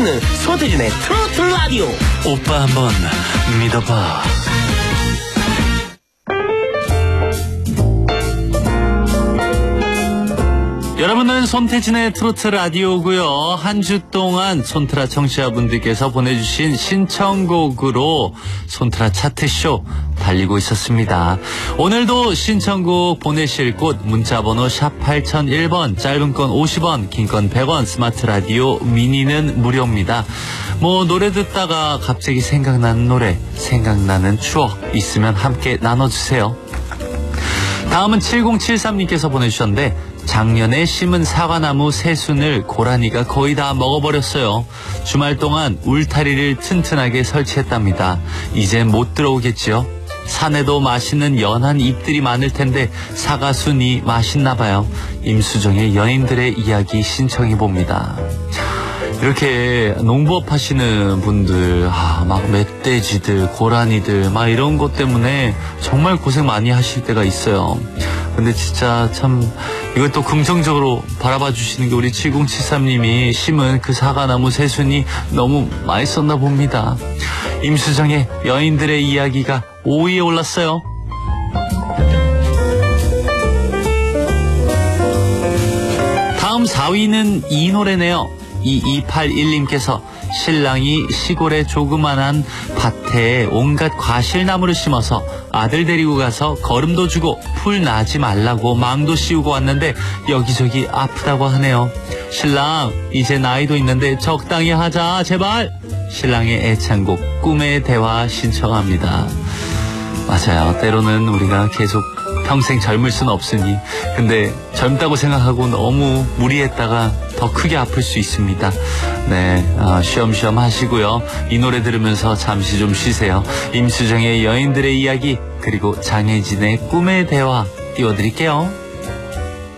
듣는 손태진의 트로트 라디오. 오빠 한번 믿어봐. 여러분은 손태진의 트로트 라디오고요. 한 주 동안 손트라 청취자분들께서 보내주신 신청곡으로 손트라 차트쇼 달리고 있었습니다. 오늘도 신청곡 보내실 곳 문자번호 샵 8001번, 짧은 건 50원, 긴 건 100원, 스마트 라디오 미니는 무료입니다. 노래 듣다가 갑자기 생각나는 노래, 생각나는 추억 있으면 함께 나눠주세요. 다음은 7073님께서 보내주셨는데, 작년에 심은 사과나무 새순을 고라니가 거의 다 먹어버렸어요. 주말 동안 울타리를 튼튼하게 설치했답니다. 이제 못 들어오겠지요? 산에도 맛있는 연한 잎들이 많을 텐데 사과순이 맛있나 봐요. 임수정의 연인들의 이야기 신청해봅니다. 이렇게 농부업 하시는 분들, 막 멧돼지들, 고라니들, 막 이런 것 때문에 정말 고생 많이 하실 때가 있어요. 근데 진짜 참 이걸 또 긍정적으로 바라봐 주시는 게 우리 7073님이 심은 그 사과나무 새순이 너무 맛있었나 봅니다. 임수정의 여인들의 이야기가 5위에 올랐어요. 다음 4위는 이 노래네요. 2281님께서 신랑이 시골의 조그만한 밭에 온갖 과실나무를 심어서 아들 데리고 가서 거름도 주고 풀 나지 말라고 망도 씌우고 왔는데 여기저기 아프다고 하네요. 신랑 이제 나이도 있는데 적당히 하자 제발. 신랑의 애창곡 꿈의 대화 신청합니다. 맞아요. 때로는 우리가 계속 평생 젊을 수는 없으니, 근데 젊다고 생각하고 너무 무리했다가 더 크게 아플 수 있습니다. 네, 쉬엄쉬엄 하시고요. 이 노래 들으면서 잠시 좀 쉬세요. 임수정의 여인들의 이야기, 그리고 장혜진의 꿈의 대화 띄워드릴게요.